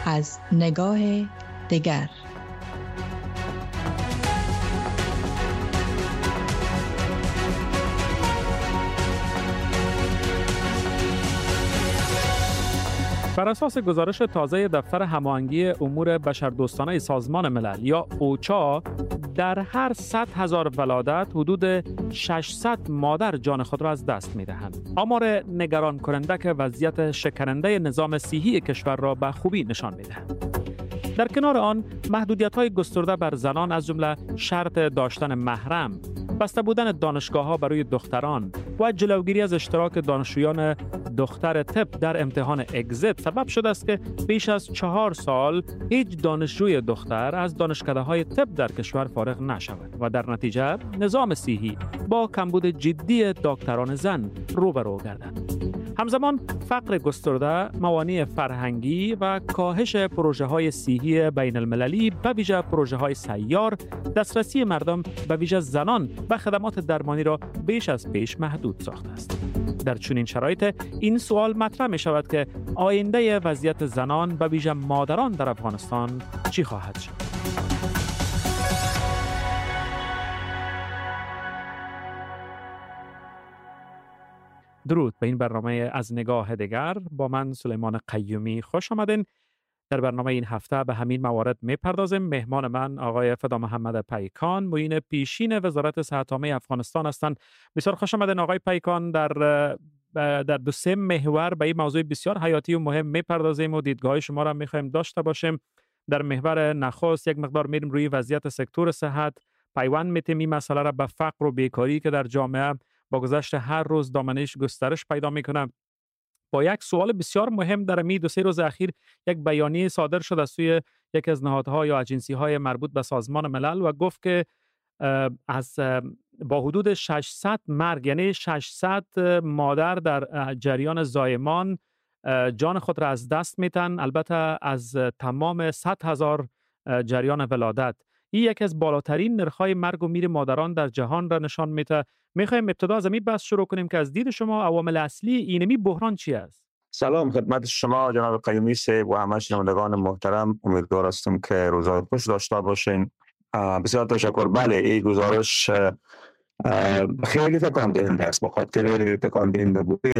از نگاه دیگر. بر اساس گزارش تازه دفتر هماهنگی امور بشردوستانه سازمان ملل یا اوچا، در هر 100,000 ولادت حدود 600 مادر جان خود را از دست می‌دهند. آمار نگران کننده که وضعیت شکننده نظام صحی کشور را به خوبی نشان می‌دهد. در کنار آن، محدودیت‌های گسترده بر زنان از جمله شرط داشتن محرم، بسته بودن دانشگاه‌ها برای دختران و جلوگیری از اشتراک دانشجویان دختر طب در امتحان اگزیت سبب شده است که بیش از 4 سال هیچ دانشجوی دختر از دانشکده‌های طب در کشور فارغ نشود و در نتیجه نظام صحی با کمبود جدی دکتران زن روبرو گردد. همزمان فقر گسترده، موانع فرهنگی و کاهش پروژه‌های صحی بین المللی به ویژه پروژه‌های سیار، دسترسی مردم به ویژه زنان به خدمات درمانی را بیش از پیش محدود ساخته است. در چنین شرایط این سوال مطرح می شود که آینده وضعیت زنان به ویژه مادران در افغانستان چی خواهد شد؟ درود به این برنامه از نگاه دیگر. با من سلیمان قیومی خوش آمدین. در برنامه این هفته به همین موارد می‌پردازیم. مهمان من آقای فدا محمد پیکان، معین پیشین وزارت صحت عامه افغانستان هستند. بسیار خوش آمدین آقای پیکان. در دو سه محور به این موضوع بسیار حیاتی و مهم می‌پردازیم و دیدگاه شما را می‌خوایم داشته باشیم. در محور نخست یک مقدار میریم روی وضعیت سکتور صحت، پیوند می‌تیم این مسئله را به فقر و بیکاری که در جامعه با گذشت هر روز دامنش گسترش پیدا می‌کنه. با یک سوال بسیار مهم در می 2-3 روز اخیر یک بیانیه صادر شد از سوی یکی از نهادها یا اجنسی‌های مربوط به سازمان ملل و گفت که با حدود 600 مرگ، یعنی 600 مادر در جریان زایمان جان خود را از دست میتن، البته از تمام 100,000 جریان ولادت. این یکی از بالاترین نرخ‌های مرگ و میر مادران در جهان را نشان میده. میخوایم ابتدا از این بحث شروع کنیم که از دید شما عوامل اصلی اینمی بحران چی است؟ سلام خدمت شما جناب قیومی صاحب و همه شنوندگان محترم. امیدوار هستم که روزهای خوش داشته باشین. بسیار تشکر. بله، این گزارش خیلی تکان دهنده است، بخاطر تکان دهنده بوده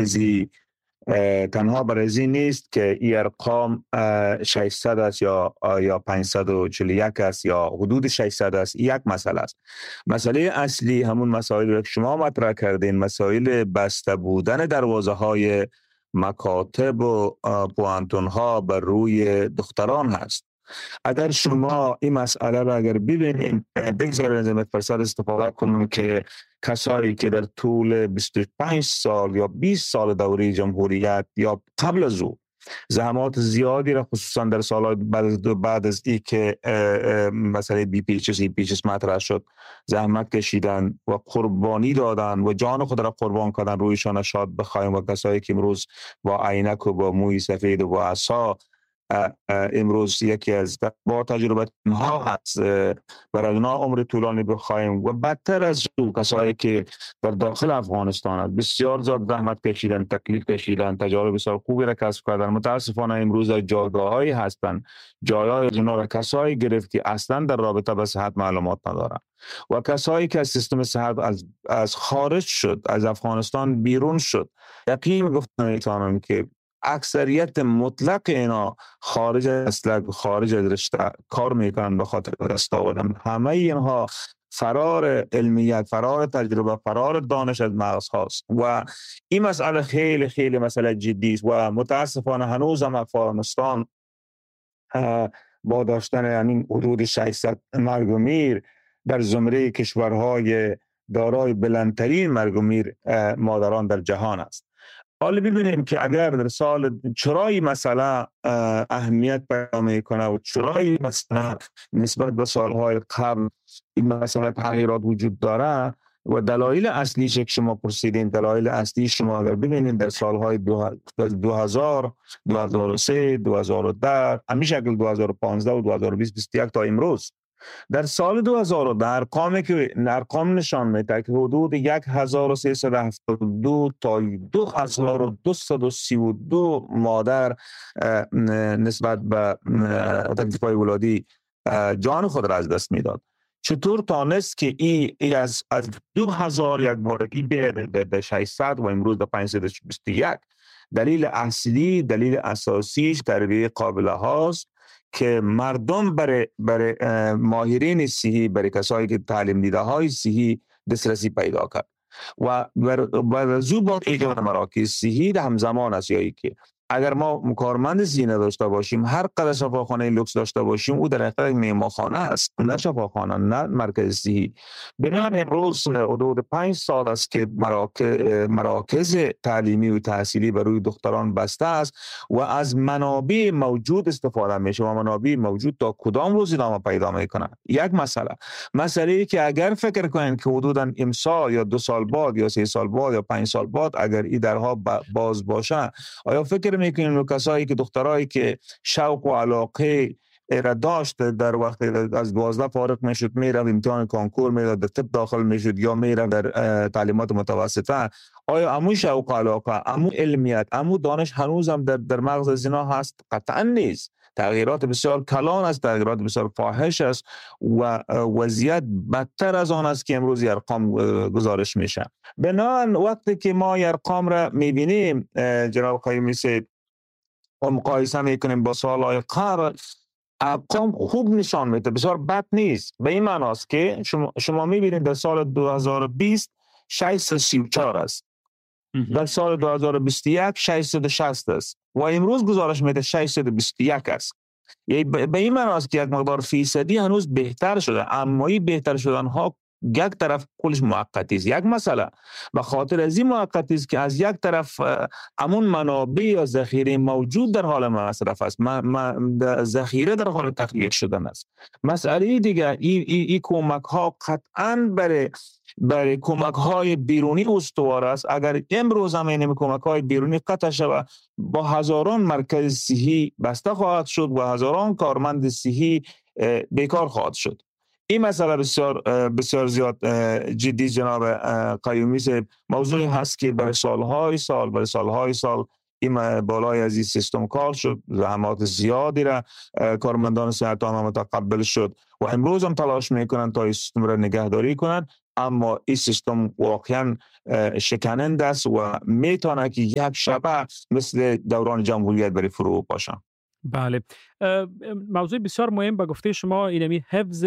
تنها برای نیست که این ارقام 600 است یا 541 است یا حدود 600 است. یک مسئله است. مسئله اصلی همون مسائلی که شما مطرح کردین، مسائل بسته بودن دروازه های مکاتب و پوانتون ها بر روی دختران هست. اگر شما این مسئله را اگر ببینید، بگذارید از فرصت استفاده کنیم که کسایی که در طول 25 سال یا 20 سال دوره جمهوریت یا قبل از او زحمات زیادی را خصوصا در سالهای بعد از این که مسئله BPHS مطرح شد زحمت کشیدن و قربانی دادن و جان خود را قربان کردن، رویشان شاد بخوایم. و کسایی که امروز با عینک و با موی سفید و با عصا امروز یکی از با تجربه ها هست، برای اونا عمر طولانی بخوایم. و بدتر از او کسایی که در داخل افغانستان هست بسیار زیاد زحمت کشیدن، تکلیف کشیدن، تجارب بسیار خوبی را کسب کردن. متاسفانه امروز جایگاه‌هایی هستند، جایگاه از اونا را کسایی گرفتی اصلا در رابطه با صحت معلومات ندارن و کسایی که از سیستم صحت از خارج شد، از افغانستان بیرون شد. یقین گفتم که اکثریت مطلق اینا خارج از خارج از رشته کار میکنن به خاطر دست آوردن. همه اینها فرار علمیت، فرار تجربه، فرار دانش از مغز هاست و این مسئله خیلی خیلی مسئله جدی است و متاسفانه هنوز هم افغانستان با داشتن یعنی حدود 600 مرگ و میر در زمره کشورهای دارای بلندترین مرگ و میر مادران در جهان است. حالا ببینیم که اگر در سال چرایی مسئله اهمیت پیدا میکنه و چرایی مسئله نسبت به سالهای قبل این مسئله تغییرات وجود داره و دلایل اصلیش که شما پرسیدین، دلایل اصلی شما اگر ببینید در سالهای 2000 2003 2010 همیشه 2015 و 2020 21 تا امروز در سال 2000 در ارقام نشان میده که حدود 1372 تا 2232 مادر نسبت به تکلیف‌های ولادی جان خود را از دست میداد. چطور تانست که ای از 2000 یک بارگی به 600 و امروز به 521؟ دلیل اصلی، دلیل اساسیش تربیت قابله هاست که مردم برای ماهرین صحی، برای کسایی که تعلیم دیده های صحی دسترسی پیدا کرد و وضوع با ایجاد مراکز صحی همزمان است. یایی که اگر ما کارمند صحی نداشته باشیم، هر قدر شفاخانه لوکس داشته باشیم، او در حقیقت میهمانخانه است، نه شفاخانه، نه مرکز صحی. بنابراین امروز حدود 5 سال است که مراکز تعلیمی و تحصیلی برای دختران بسته است و از منابع موجود استفاده میشه و منابع موجود تا کدام روز ادامه پیدا میکنه. یک مسئله ای که اگر فکر کنین که حدوداً امسال یا 2 سال بعد یا 3 سال بعد یا 5 سال بعد اگر این درها باز باشه، آیا فکر میکنین کسایی که دخترایی که شوق و علاقه را داشت در وقت از 12 فارغ میشد، میره امتحان کنکور میره، در طب داخل میشد یا میره در تعلیمات متوسطه، آیا امو شوق و علاقه، امو علمیت، امو دانش هنوز هم در مغز زنا هست؟ قطعا نیست. تغییرات بسیار کلان است، تغییرات بسیار فاحش است و وضعیت بدتر از آن است که امروز ارقام گزارش میشه. بنابراین وقتی که ما ارقام را میبینیم جناب قیومی صاحب و مقایسه میکنیم با سالهای قبل، ارقام خوب نشان میده، بسیار بد نیست. به این معنی است که شما میبینید در سال 2020 634 است، در سال 2021 660 است و امروز گزارش میده 621 است. یعنی به این معنی است که یک مقدار فیصدی هنوز بهتر شده، اما این بهتر شدن ها یک طرف کلش موقتی است. یک مسئله به خاطر از این موقتی است که از یک طرف همون منابع یا ذخیره موجود در حال مصرف است، ذخیره در حال تخلیه شدن است. مسئله دیگه این کمک ها قطعاً برای کمک های بیرونی استوار است. اگر امروز هم این کمک های بیرونی قطع شود، با هزاران مرکز صحی بسته خواهد شد و هزاران کارمند صحی بیکار خواهد شد. این مسئله بسیار زیاد جدی جناب قیومی صاحب موضوعی هست که برای سالهای سال این بالای از این سیستم کار شد، زحمات زیادی را کارمندان صحت عامه متقبل شد و امروز هم تلاش میکنن تا این سیستم را نگهداری کنند، اما این سیستم واقعا شکننده است و میتونه که یک شبه مثل دوران جمهوریت بری فرو باشه. بله، موضوع بسیار مهم به گفته شما اینمی حفظ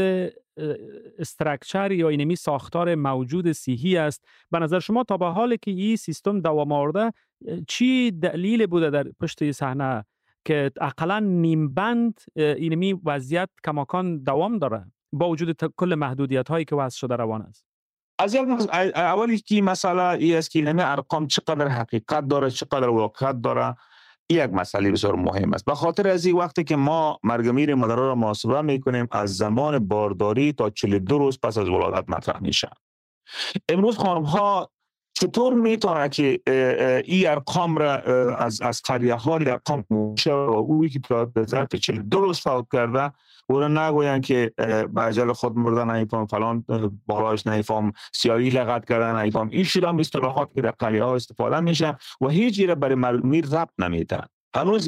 استراکچر یا اینمی ساختار موجود صحی است. به نظر شما تا به حال که این سیستم دوام آورده، چی دلیل بوده در پشت صحنه که اقلا نیم بند اینمی وضعیت کماکان دوام داره با وجود کل محدودیت هایی که وضع شده روان است؟ از اولی که مسئله ای است که اینمی ارقام چقدر حقیقت داره، چقدر واقعیت داره، یک مسئله بسیار مهم است. به خاطر از این وقتی که ما مرگمیر مادرها را محاسبه میکنیم، از زمان بارداری تا 42 روز پس از ولادت مطرح میشه. امروز خانم ها چطور میتونه که این ارقام را از قریه ها ارقام میشه و اوی که در ظرف 42 روز فوت کرده او را نگوین که به اجل خود مرده، نیفهم فلان بالایش، نیفهم سیاهی لغت کرده، نیفهم این شیران اصطلاحات که در قریه ها استفاده میشه و هیچی را برای مرگمیر ربط نمیده. هنوز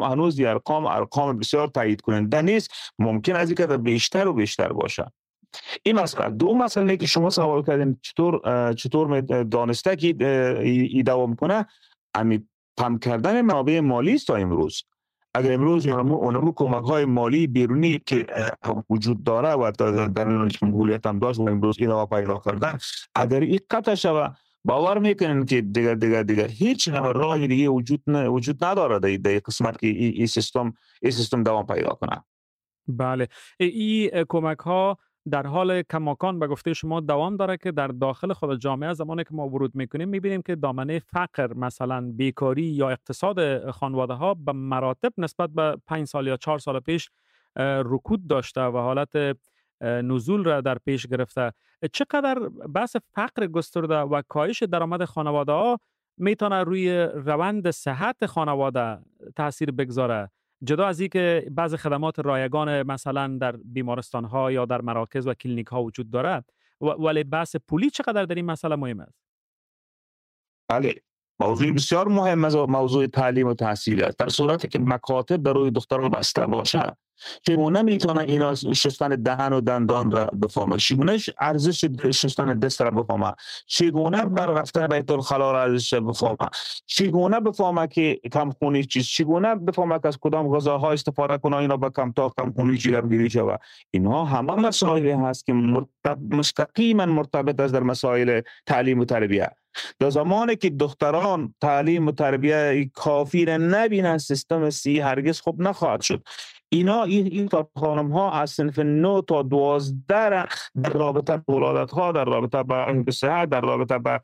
ارقام بسیار تایید کننده نیست، ممکن است که بیشتر و بیشتر باشه. این مسئله. دو مسئله که شما سوال کردین چطور دانسته که ای دوام کنه، امی کم کردن منابع مالی است. تا امروز اگر امروز اونمو کمک های مالی بیرونی که وجود داره و در جمهوریت هم داشت و امروز ادامه پیدا کردن، اگر این قطع شود، باور میکنین که دیگه هیچ راه دیگه وجود نداره در قسمت که این سیستم دوام پیدا کنه. بله، این کمک ها در حال کماکان به گفته شما دوام داره که در داخل خود جامعه زمانی که ما ورود میکنیم میبینیم که دامنه فقر، مثلا بیکاری یا اقتصاد خانواده ها به مراتب نسبت به 5 سال یا 4 سال پیش رکود داشته و حالت نزول را در پیش گرفته. چقدر بحث فقر گسترده و کاهش درآمد خانواده ها میتونه روی روند صحت خانواده تاثیر بگذاره؟ جدا از این که بعض خدمات رایگان مثلا در بیمارستان ها یا در مراکز و کلینیک ها وجود داره، ولی بحث پولی چقدر در این مسئله مهم است؟ بله، موضوع بسیار مهم از موضوع تعلیم و تحصیل است. در صورتی که مکاتب در روی دختران بسته باشه، چگونه میتونه اینا شستن دهن و دندان را بفهمه، چگونه ارزش شستن دست را بفهمه، چگونه بر رفتن بیت الخلا را ارزش بفهمه، چگونه بفهمه که کمخونی چیست، چگونه بفهمه که از کدام غذاها استفاده کنه اینا با کمخونی جلوگیری شود. اینها همه مسائلی هست که مستقیما مرتبط است در مسائل تعلیم و تربیت. در زمانی که دختران تعلیم و تربیت کافی را نبینند، سیستم سی هرگز خوب نخواهد شد. این خانم ها از صنف 9 تا 12 در رابطه با ولادت ها، در رابطه با صحت، در رابطه با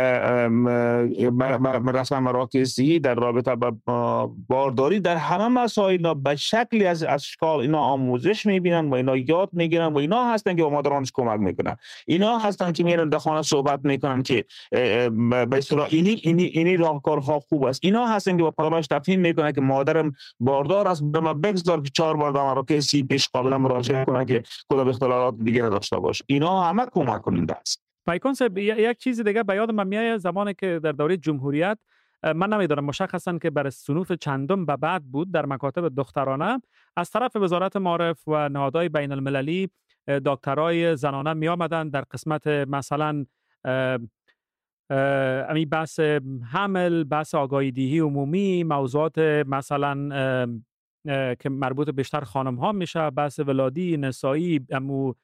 رسم مراکز صحی، در رابطه با بارداری، در همه مسائل به شکلی از اشکال اینا آموزش میبینن و اینا یاد میگیرن و اینا هستن که مادرانش کمک میکنن. اینا هستن که میرن در خانه صحبت میکنن که به اصطلاح اینی راهکارها خوب است. اینا هستن که با پدرش تفهیم میکنن که مادرم باردار است، ما بگذار 4 بار در مراکز سی پیش قابل مراجعه کنن که کدام اختلالات دیگه نداشته باشه. اینا همه کمک کننده است. پیکان صاحب، یک چیز دیگه به یادم میاد زمانی که در دوره جمهوریت، من نمیدونم مشخصا که برای صنوف چندم به بعد بود، در مکاتب دخترانه از طرف وزارت معارف و نهادهای بین المللی دکترای زنانه می آمدن در قسمت مثلا امی بحث حمل، بحث آگاهی دهی عمومی، موضوعات مثلا که مربوط بیشتر خانم ها میشه، بحث ولادی نسایی، امو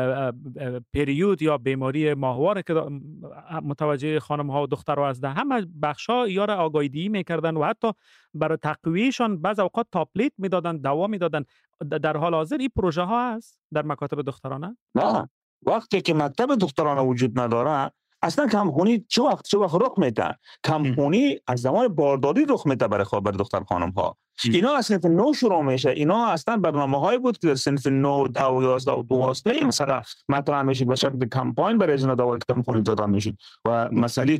پریود یا بیماری ماهواره که متوجه خانم ها و دخترها هستند، همه بخش ها یا را آگاهی دهی میکردن و حتی برای تقویهشان بعض اوقات تابلت میدادن، دوا میدادن. در حال حاضر این پروژه ها هست در مکاتب دخترانه؟ نه، وقتی که مکتب دخترانه وجود نداره، اصلا کمخونی چه وقت رخ میده؟ کمخونی از زمان بارداری رخ میده برای دختر خانم ها. اینا از صنف 9 شروع میشه. اینا اصلا برنامه‌هایی بود که در صنف 9 تا 11 و 12 مثلا مطرح میشه به شکل کمپاین برای ازنا دوا کمخونی داده میشه و مسئله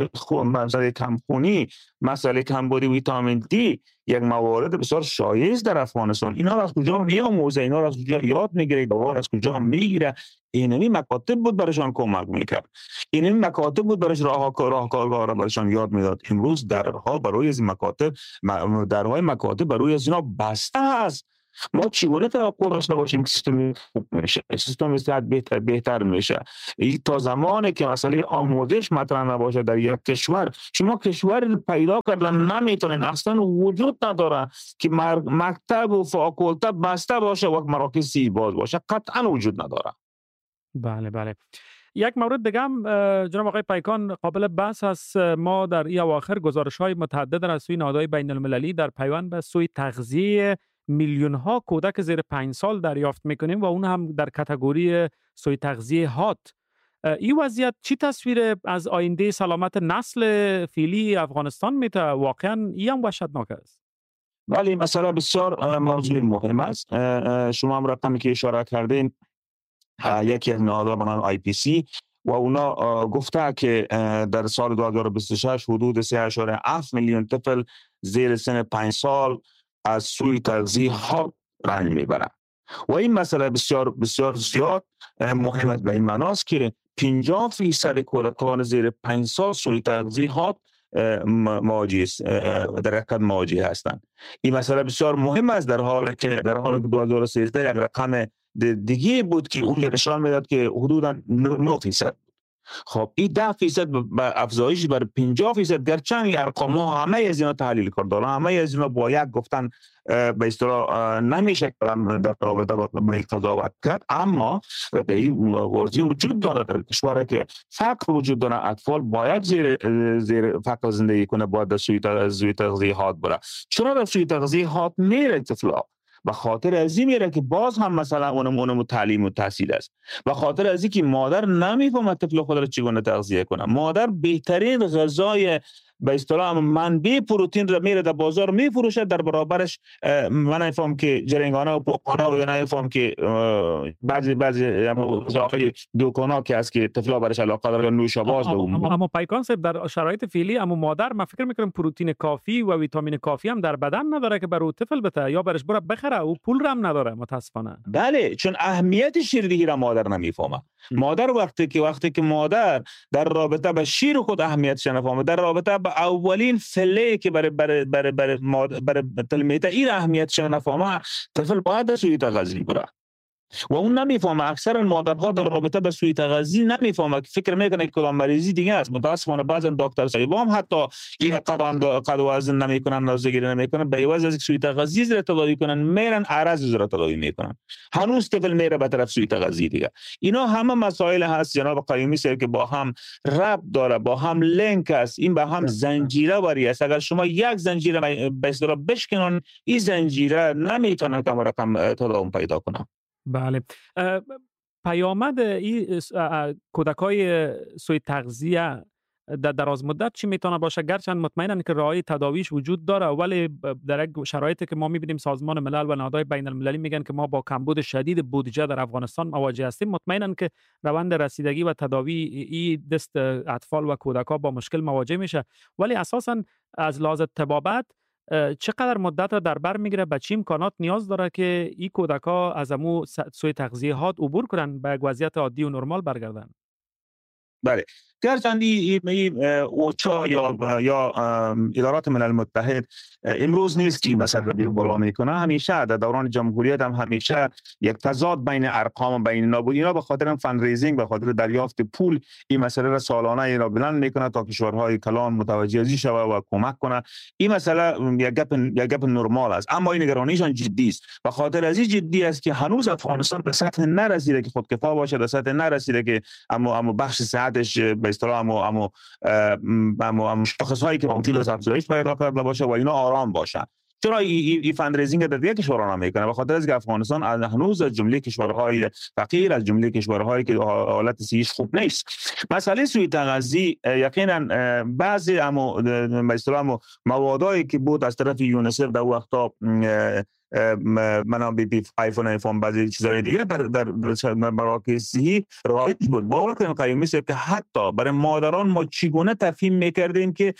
کمخونی، مسئله کمبودی ویتامین دی یک موارد بسیار شایع در افغانستان. اینا را از کجا میآموزه؟ اینا را از کجا یاد میگیره؟ دوا را از کجا میگیره؟ اینمی مکاتب بود برایشان کمک میکرد. اینمی مکاتب بود برایش راهکارها را برایشان یاد میداد. امروز درها برای از مکاتب، درهای مکاتب برای از اینا بسته است. ما چگونه توقع داشته باشیم که سیستم خوب میشه، سیستم صحت بهتر میشه؟ این تا زمانی که مسئله آموزش مطرح نباشه در یک کشور، شما کشور پیدا کردن نمیتونین، اصلا وجود نداره که مکتب و فاکولته بسته باشه و مراکز سی باز باشه، قطعا وجود نداره. بله بله. یک مورد دیگه هم جناب آقای پیکان قابل بحث است. ما در این اواخر گزارش‌های متعدد از سوی نهادهای بین المللی در پیوند به سوی تغذیه میلیون ها کودک زیر 5 سال دریافت میکنیم و اون هم در کاتگوری سوی تغذیه هات. این وضعیت چی تصویر از آینده سلامت نسل فعلی افغانستان میده؟ واقعا این هم وحشتناک است. ولی مسئله بسیار موضوع مهم است. شما هم رقمی که اشاره کردین، یکی از نهادها به نام IPC و اونا گفته که در سال 2026 حدود 3.7 میلیون طفل زیر سن 5 سال از سوی تغذیه ها رنج میبرند و این مسئله بسیار بسیار زیاد مهم است. به این معنی است که 50% کودکان زیر 5 سال سوی تغذیه ها در حقیقت مواجه هستند. این مسئله بسیار مهم است، در حالی که 2013 یک رقم دیگه بود که اون نشان میداد که حدوداً 9%. خب این 10% به افزایش بر 50%، گرچه این ارقام ها همه از اینا تحلیل کردن، همه از اینا با یک گفتن به اصطلاح نمیشه در رابطه با قضاوت کرد، اما این ورزی وجود داره در کشوری که فقر وجود داره. اطفال باید زیر فقر زندگی کنه، باید در سوی تغذیه هات بره. چرا در سوی تغذیه هات میره طفلا؟ به خاطر از این میره که باز هم مثلا اونم تعلیم و تحصیل است. به خاطر از این که مادر نمیفهمه طفل خود را چگونه تغذیه کنه. مادر بهترین غذای به اصطلاح منبع پروتئین را میره در بازار میفروشه، در برابرش من نمیفهم که جرنگانه و پوکانا، یا نمیفهم که بعضی غذاهای دوکانا که از که طفلا برش علاقه داره نوشابه. اما پیکان صاحب در شرایط فعلی اما مادر من فکر میکنم پروتئین کافی و ویتامین کافی هم در بدن نداره که برای طفل بده یا برش بره بخره، او پول هم نداره متاسفانه. بله، چون اهمیت شیردهی را مادر نمیفهمه. مادر وقتی که مادر در رابطه با شیر خود اهمیتش نفهمه، در رابطه با اولین فله که برای تلمیته این اهمیتش نفهمه، طفل باید سوی تغذیه بره و اون نمیفهمه. اکثر مادرها در رابطه با سوی تغذیه نمیفهمه، فکر میکنه که کدام مریضی دیگه است. متاسفانه بعضی دکتر صاحبا هم حتی این قد وزن نمیکنن، نازگیری نمیکنن، به عوض از سوی تغذیه زیر تداوی کنن میرن عرض زیر تداوی میکنن، هنوز طفل میره به طرف سوی تغذیه دیگه. اینا همه مسائل هست جناب قیومی صاحب که با هم ربط داره، با هم لینک است، این با هم زنجیره واری است. اگر شما یک زنجیره به اصطلاح بشکنن، این زنجیره نمیتونه کم رقم تداوم پیدا کنه. بله. پیامد این کودکای سوی تغذیه در دراز مدت چی میتونه باشه؟ گرچند مطمئنن که راهی تداویش وجود داره، ولی در شرایطی که ما میبینیم سازمان ملل و نهادهای بین المللی میگن که ما با کمبود شدید بودجه در افغانستان مواجه هستیم، مطمئنن که روند رسیدگی و تداوی این دست اطفال و کودکا با مشکل مواجه میشه. ولی اساسا از لحاظ طبابت چقدر مدت را در بر میگیره، به چه امکانات نیاز داره که این کودکا از امو سوی تغذیه هات عبور کنن، به وضعیت عادی و نرمال برگردن؟ بله، گرچند اوچا یا ادارات ملل متحد امروز نیست که مثلا رو بالا میکنه، همیشه در دوران جمهوریت هم همیشه یک تضاد بین ارقام و بین نابودی، اینا به خاطر فندریزینگ، به خاطر دریافت پول این مسئله را سالانه اینا بلند میکنه تا کشورهای کلان متوجه ازی شوه و کمک کنه. این مسئله یک گپ نرمال است، اما این نگرانیشان جدی است. به خاطر از این جدی است که هنوز افغانستان به سطح نرسیده که خودکفا باشه، به سطح نرسیده که اما بخش صحتش به اصطلاح اما شاخص‌هایی که ممکن است افزایش پیدا کرده باشه و اینا آرام باشن. چرا این فندریزینگ در دیگه کشورها نمیکنه؟ به خاطر اینکه افغانستان هنوز از جمله کشورهای فقیر، از جمله کشورهایی که حالت سیاسی خوب نیست. مسئله سوی تغذیه یقینا بعضی به اصطلاح موادایی که بود از طرف یونیسف در وقتا منابع آیفون ایفون بعضی چیزای دیگه در مراکز صحی رایج بود. باور کنید قیومی صاحب که حتی برای مادران ما چگونه تفهیم میکردیم که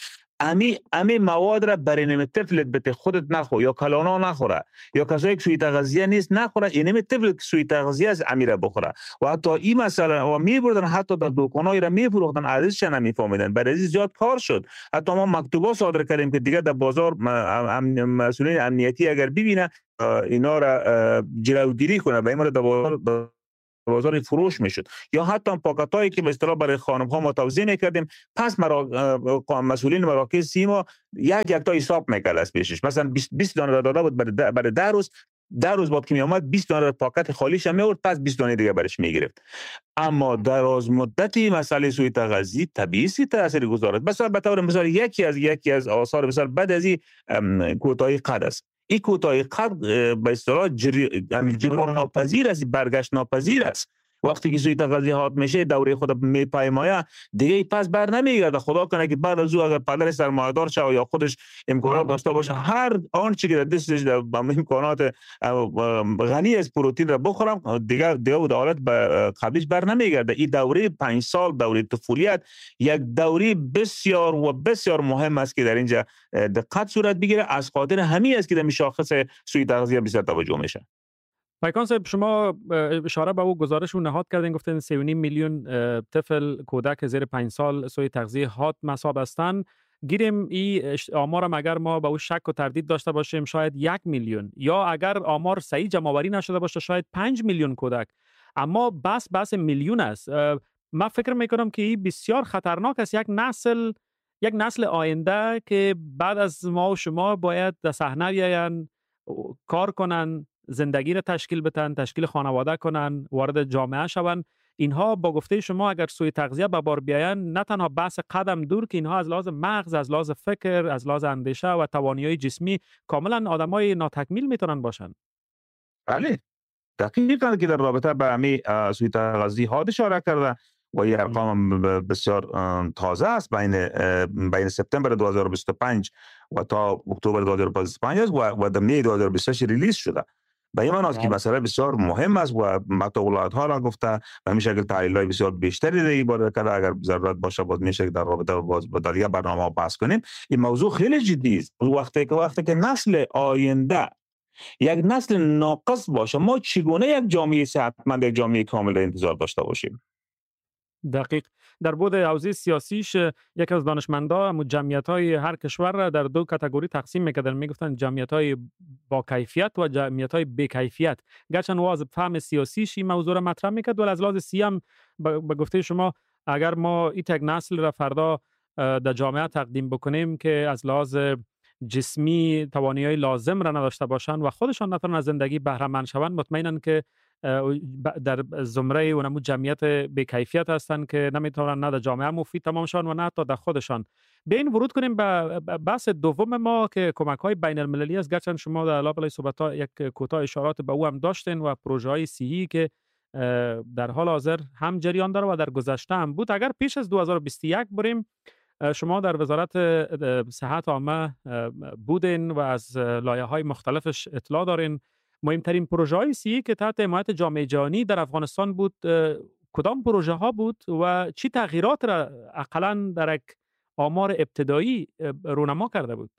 امی مواد را برای طفلت بده، خودت نخور یا کلانا نخوره یا کسایی که سوی تغذیه نیست نخوره، اینم طفل که سوی تغذیه از امیره بخوره. و حتی این مسئله و میبردن حتی در دکانایی را میفروختن، ارزشش نمیفهمیدن. برای زیاد کار شد، حتی ما مکتوبا صادر کردیم که دیگه در بازار مسئولین امنیتی اگر ببینه اینا را جلوگیری کنه و این را در بازار فروش میشد. یا حتی پاکتایی که به اصطلاح برای خانم ها ما توزیع میکردیم، پس مسئولین مراکز سیما یک تا حساب میکرد از پیشش، مثلا 20 دانه داده بود برای 10 روز بعد که می اومد 20 دانه پاکت خالیش هم میورد، پس 20 دانه دیگه برش میگرفت. اما در از مدتی مسئله سوی تغذیه طبیعی تاثیر گذارد. مثلا به طور مثال یکی از آثار مثلا بعد از این کوتاهی قد است. این کوتاهی قد به اصطلاح جبران ناپذیر است، برگشت ناپذیر است. وقتی که سوی تغذیه هات میشه، دوره خود میپایمایه دیگه پس بر نمیگرده. خدا کنه که بعد از او اگر پدرش سرمایه‌دار شه یا خودش امکانات داشته باشه، هر آنچه که در دستش با امکانات غنی از پروتئین را بخورم، دیگه بود حالت به قبلیش بر نمیگرده. این دوره 5 سال دوره طفولیت یک دوره بسیار و بسیار مهم است که در اینجا دقت صورت بگیره، از خاطر همین است که در شاخص سوی تغذیه بسیار توجه میشه. پیکان صاحب، شما اشاره به او گزارش رو نهاد کردین، گفتین 3.5 میلیون طفل کودک زیر 5 سال سوی تغذیه هات مصاب هستند. گیریم این آمار اگر ما به او شک و تردید داشته باشیم شاید 1 میلیون، یا اگر آمار صحیح جمع آوری نشده باشه شاید 5 میلیون کودک. اما بس میلیون است. من فکر میکنم که این بسیار خطرناک است. یک نسل آینده که بعد از ما و شما باید در صحنه بیاین، کار کنن، زندگی را تشکیل بدن، تشکیل خانواده کنن، وارد جامعه شون. اینها با گفته شما اگر سوی تغذیه به بار بیاین، نه تنها بحث قدم دور که اینها از لحاظ مغز، از لحاظ فکر، از لحاظ اندیشه و توانایی جسمی کاملا آدمای ناتکمیل میتونن باشن. بله، دقیقاً که در رابطه با سوی تغذیه ها اشاره کرده. و این ارقام بسیار تازه است. بین سپتامبر 2025 و تا اکتبر 2025 است و در می 2026 ریلیز شده. به این معنی است که مسئله بسیار مهم است و مقطع ولایت ها را گفته و همین شکل تحلیل‌های بسیار بیشتری دیگه باره کرده. اگر ضرورت باشه باز میشه در رابطه با دیگه برنامه بحث کنیم. این موضوع خیلی جدی است. وقتی که نسل آینده یک نسل ناقص باشه، ما چگونه یک جامعه صحتمند، یک جامعه کامل انتظار داشته باشیم؟ دقیق. در بود حوزه سیاسیش یک از دانشمندان جمعیت‌های هر کشور را در دو کاتگوری تقسیم می‌کردن، میگفتن جمعیت‌های با کیفیت و جمعیت‌های بی کیفیت. گرچه واضح فهم سیاسیش این موضوع را مطرح می‌کرد، ولی از لحاظ سیاسی هم به گفته شما اگر ما این تک نسل را فردا در جامعه تقدیم بکنیم که از لحاظ جسمی توانایی لازم را نداشته باشند و خودشان نتونن از زندگی بهره مند شوند، مطمئنن که در زمره اونمو جمعیت بی کیفیت هستند که نمیتونن نه در جامعه مفید تمام شون و نه حتی در خودشان. به این ورود کنیم به بحث دوم ما که کمک‌های بین المللی است. گرچه شما در لابلای صحبت‌ها یک کوتاه اشارات به او هم داشتین و پروژه‌های صحی که در حال حاضر هم جریان داره و در گذشته هم بود. اگر پیش از 2021 بریم، شما در وزارت صحت عامه بودین و از لایه‌های مختلفش اطلاع دارین. مهمترین پروژه‌های صحی که تحت حمایت جامعه جهانی در افغانستان بود کدام پروژه ها بود و چی تغییرات را اقلاً در یک آمار ابتدایی رونما کرده بود؟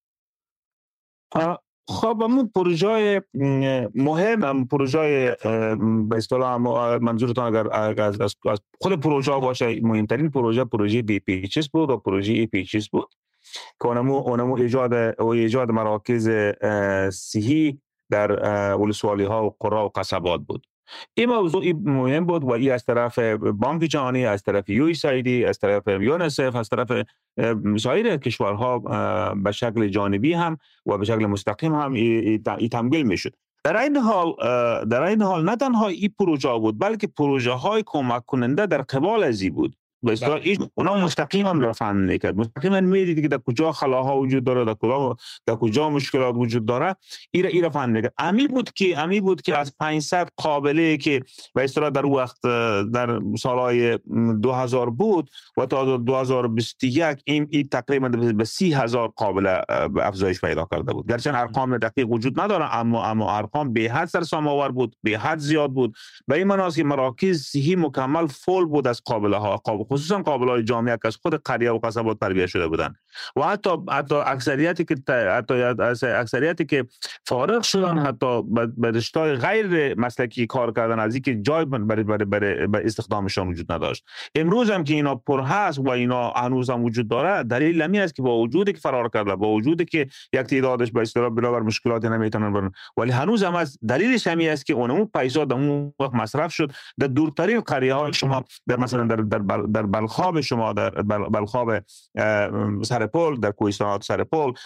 خب همون پروژه مهم، پروژه به اصطلاح منظورتان اگر از خود پروژه باشه، مهمترین پروژه BPHS بود و پروژه EPHS بود که اونمو ایجاد مراکز صحی در ولسوالی ها و قرا و قصبات بود. این موضوع مهم بود و این از طرف بانک جهانی، از طرف USAID، از طرف یونیسف، از طرف سایر کشورها به شکل جانبی هم و به شکل مستقیم هم تمویل میشد. در این حال نه تنها این پروژه بود بلکه پروژه های کمک کننده در قبال ازی بود. بسیار اونا مستقیما رفع میکرد، مستقیما میدید که در کجا خلاها وجود داره، در کجا مشکلات وجود داره، ایره رفع میکرد. امی بود که از 500 قابله که به اصطلاح در وقت در سالهای 2000 بود و تا 2021 این تقریبا به 30,000 قابله افزایش پیدا کرده بود. گرچه ارقام دقیق وجود نداره اما ارقام به حد سرسام‌آور بود، به حد زیاد بود. به این معنی است که مراکز صحی مکمل فول بود از قابله ها، خصوصا قابله‌های جامعه که از خود قریه و قصبات تربیت شده بودند و حتی اکثریتی که فارغ شدن، حتی به رشته‌های غیر مسلکی کار کردن، از اینکه جای برای استخدامشان وجود نداشت. امروز هم که اینا پر هست و اینا هنوز هم وجود داره، دلیل همین است که با وجودی که فرار کرده، با وجودی که یک تعدادش به اصطلاح بنابر مشکلات نمیتونن برن، ولی هنوز هم از دلیلش همین است که اون پیسا در اون وقت مصرف شد در دورترین قریه های شما، در مثلا در بلخاب شما، در بلخاب سرپل، در کوهستانات سرپل